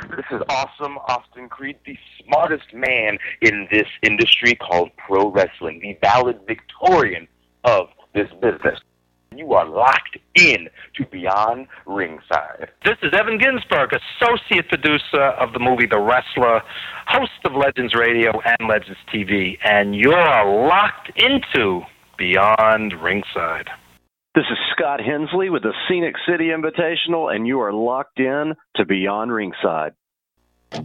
This is awesome, Austin Creed, the smartest man in this industry called pro wrestling, the valedictorian of this business. You are locked in to Beyond Ringside. This is Evan Ginsberg, associate producer of the movie The Wrestler, host of Legends Radio and Legends TV, and you're locked into Beyond Ringside. This is Scott Hensley with the Scenic City Invitational, and you are locked in to Beyond Ringside.